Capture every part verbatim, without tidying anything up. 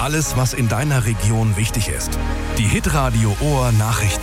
Alles, was in deiner Region wichtig ist. Die Hitradio Ohr Nachrichten.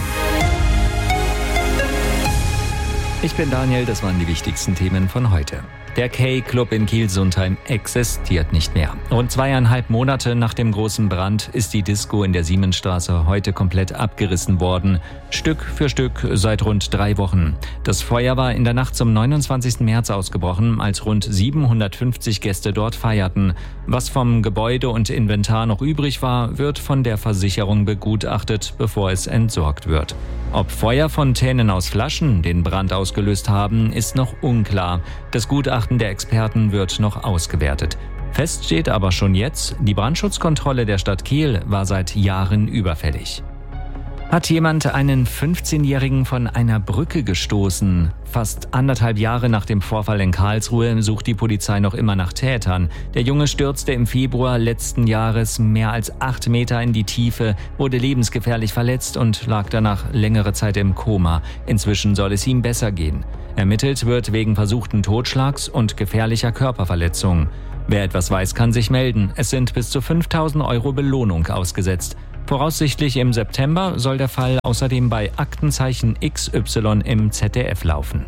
Ich bin Daniel, das waren die wichtigsten Themen von heute. Der K-Club in Kiel-Sundheim existiert nicht mehr. Rund zweieinhalb Monate nach dem großen Brand ist die Disco in der Siemensstraße heute komplett abgerissen worden. Stück für Stück seit rund drei Wochen. Das Feuer war in der Nacht zum neunundzwanzigsten März ausgebrochen, als rund siebenhundertfünfzig Gäste dort feierten. Was vom Gebäude und Inventar noch übrig war, wird von der Versicherung begutachtet, bevor es entsorgt wird. Ob Feuerfontänen aus Flaschen den Brand ausgelöst haben, ist noch unklar. Das Gutachten der Experten wird noch ausgewertet. Fest steht aber schon jetzt, die Brandschutzkontrolle der Stadt Kiel war seit Jahren überfällig. Hat jemand einen fünfzehnjährigen von einer Brücke gestoßen? Fast anderthalb Jahre nach dem Vorfall in Karlsruhe sucht die Polizei noch immer nach Tätern. Der Junge stürzte im Februar letzten Jahres mehr als acht Meter in die Tiefe, wurde lebensgefährlich verletzt und lag danach längere Zeit im Koma. Inzwischen soll es ihm besser gehen. Ermittelt wird wegen versuchten Totschlags und gefährlicher Körperverletzung. Wer etwas weiß, kann sich melden. Es sind bis zu fünftausend Euro Belohnung ausgesetzt. Voraussichtlich im September soll der Fall außerdem bei Aktenzeichen X Y im Z D F laufen.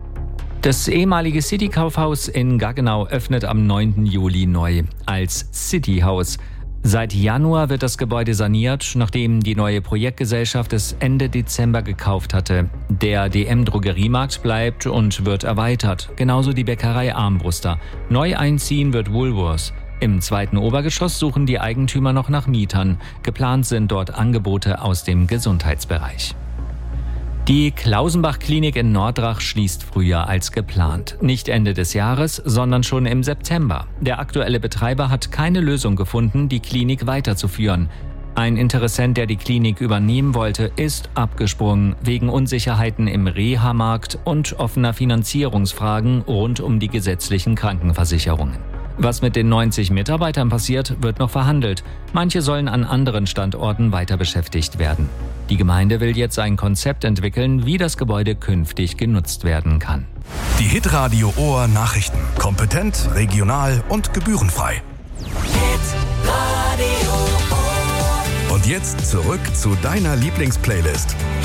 Das ehemalige City-Kaufhaus in Gaggenau öffnet am neunten Juli neu als City-Haus. Seit Januar wird das Gebäude saniert, nachdem die neue Projektgesellschaft es Ende Dezember gekauft hatte. Der D M-Drogeriemarkt bleibt und wird erweitert, genauso die Bäckerei Armbruster. Neu einziehen wird Woolworths. Im zweiten Obergeschoss suchen die Eigentümer noch nach Mietern. Geplant sind dort Angebote aus dem Gesundheitsbereich. Die Klausenbach-Klinik in Nordrach schließt früher als geplant. Nicht Ende des Jahres, sondern schon im September. Der aktuelle Betreiber hat keine Lösung gefunden, die Klinik weiterzuführen. Ein Interessent, der die Klinik übernehmen wollte, ist abgesprungen, wegen Unsicherheiten im Reha-Markt und offener Finanzierungsfragen rund um die gesetzlichen Krankenversicherungen. Was mit den neunzig Mitarbeitern passiert, wird noch verhandelt. Manche sollen an anderen Standorten weiter beschäftigt werden. Die Gemeinde will jetzt ein Konzept entwickeln, wie das Gebäude künftig genutzt werden kann. Die Hitradio Ohr Nachrichten. Kompetent, regional und gebührenfrei. Hitradio Ohr. Und jetzt zurück zu deiner Lieblingsplaylist.